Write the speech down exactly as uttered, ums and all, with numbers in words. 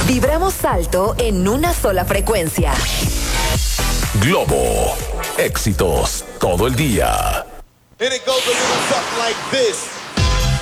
Vibramos alto en una sola frecuencia. Globo. Éxitos todo el día. And it goes a little something like this.